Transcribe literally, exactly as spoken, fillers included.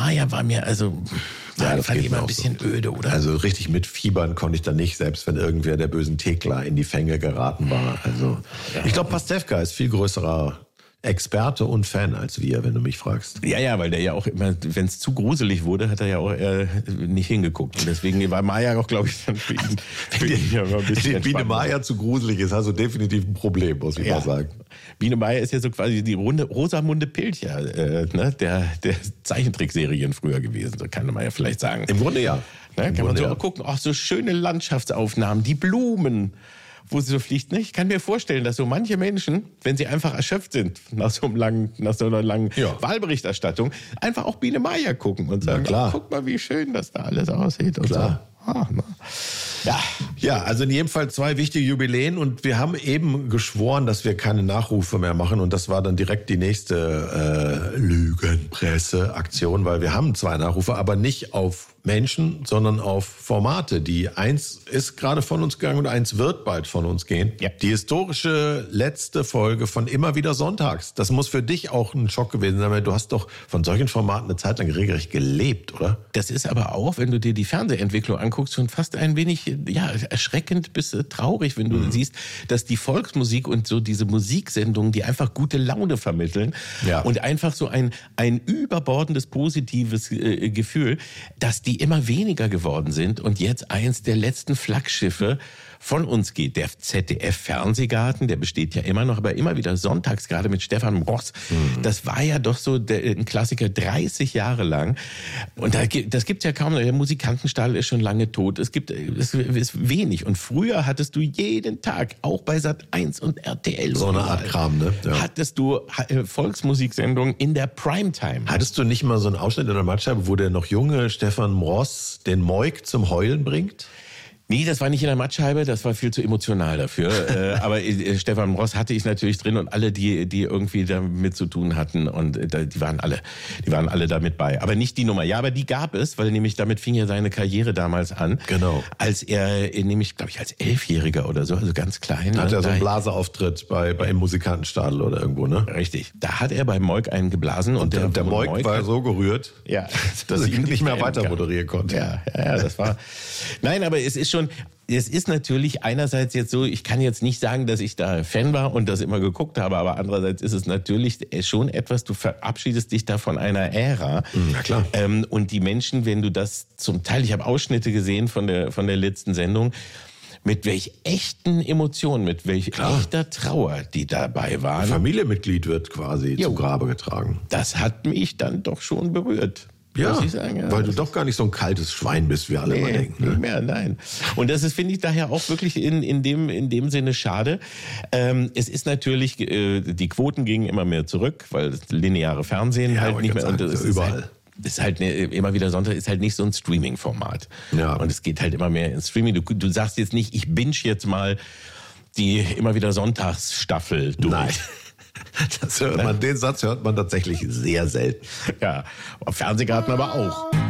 Maya war mir, also, ja, das fand ich immer ein bisschen so öde, oder? Also richtig mitfiebern konnte ich da nicht, selbst wenn irgendwer der bösen Thekla in die Fänge geraten war. Also ja. Ich glaube, Pastewka ist viel größerer Experte und Fan als wir, wenn du mich fragst. Ja, ja, weil der ja auch immer, wenn es zu gruselig wurde, hat er ja auch äh, nicht hingeguckt. Und deswegen war Maya auch, glaube ich, dann für ihn, für ihn ja mal ein bisschen Wenn Biene Maya zu gruselig ist, hast du definitiv ein Problem, muss ich ja. mal sagen. Biene Maya ist ja so quasi die runde Rosamunde Pilcher äh, ne, der, der Zeichentrickserien früher gewesen, so kann man ja vielleicht sagen. Im Grunde ja. Ne, kann Grunde man so ja. auch gucken, ach, so schöne Landschaftsaufnahmen, die Blumen, wo sie so fliegt. Ich kann mir vorstellen, dass so manche Menschen, wenn sie einfach erschöpft sind nach so, einem langen, nach so einer langen ja. Wahlberichterstattung, einfach auch Biene Maya gucken und sagen, klar. guck mal, wie schön das da alles aussieht. Und klar. So. Ah, ja. ja, also in jedem Fall zwei wichtige Jubiläen und wir haben eben geschworen, dass wir keine Nachrufe mehr machen und das war dann direkt die nächste äh, Lügenpresse-Aktion, weil wir haben zwei Nachrufe, aber nicht auf Menschen, sondern auf Formate. Die eins ist gerade von uns gegangen und eins wird bald von uns gehen. Ja. Die historische letzte Folge von Immer wieder sonntags. Das muss für dich auch ein Schock gewesen sein, weil du hast doch von solchen Formaten eine Zeit lang regelrecht gelebt, oder? Das ist aber auch, wenn du dir die Fernsehentwicklung anguckst, schon fast ein wenig ja, erschreckend bis traurig, wenn du mhm. siehst, dass die Volksmusik und so diese Musiksendungen, die einfach gute Laune vermitteln ja. und einfach so ein, ein überbordendes positives äh, Gefühl, dass die immer weniger geworden sind und jetzt eins der letzten Flaggschiffe von uns geht. Der Z D F-Fernsehgarten, der besteht ja immer noch, aber immer wieder sonntags, gerade mit Stefan Ross. Mhm. Das war ja doch so der, ein Klassiker, dreißig Jahre lang. Und da, das gibt's ja kaum noch. Der Musikantenstall ist schon lange tot. Es gibt es ist wenig. Und früher hattest du jeden Tag, auch bei Sat eins und R T L, so eine Art Kram, ne? Ja. Hattest du Volksmusiksendungen in der Primetime. Hattest du nicht mal so einen Ausschnitt in der Matscheibe, wo der noch junge Stefan Ross den Moik zum Heulen bringt? Nee, das war nicht in der Mattscheibe, das war viel zu emotional dafür. äh, aber äh, Stefan Ross hatte ich natürlich drin und alle, die die irgendwie damit zu tun hatten und äh, die waren alle, die waren alle damit bei. Aber nicht die Nummer. Ja, aber die gab es, weil nämlich damit fing ja seine Karriere damals an. Genau. Als er äh, nämlich, glaube ich, als Elfjähriger oder so, also ganz klein. Hat ne? er so einen Blaseauftritt bei bei im Musikantenstadel oder irgendwo, ne? Richtig. Da hat er bei Moik einen geblasen und, und der, der Moik, Moik war so gerührt, ja, dass er nicht mehr weiter moderieren konnte. Ja, ja, ja, das war. Nein, aber es ist schon. Es ist natürlich einerseits jetzt so, ich kann jetzt nicht sagen, dass ich da Fan war und das immer geguckt habe, aber andererseits ist es natürlich schon etwas, du verabschiedest dich da von einer Ära. Na klar. Ähm, und die Menschen, wenn du das zum Teil, ich habe Ausschnitte gesehen von der, von der letzten Sendung, mit welch echten Emotionen, mit welch Klar. echter Trauer die dabei waren. Ein Familienmitglied wird quasi jo. zu Grabe getragen. Das hat mich dann doch schon berührt. Ja, muss ich sagen, ja, weil du doch gar nicht so ein kaltes Schwein bist, wie alle nee, immer denken. Ne? Nicht mehr, nein. Und das ist, finde ich, daher auch wirklich in, in, dem, in dem Sinne schade. Ähm, es ist natürlich, äh, die Quoten gingen immer mehr zurück, weil das lineare Fernsehen ja, halt nicht mehr... Sagen, und das überall. Ist halt, ist halt ne, immer wieder Sonntag, ist halt nicht so ein Streaming-Format. Ja. Und es geht halt immer mehr ins Streaming. Du, du sagst jetzt nicht, ich binge jetzt mal die immer wieder Sonntagsstaffel durch. Nein. Das hört man, den Satz hört man tatsächlich sehr selten. Ja, Fernsehgarten aber auch.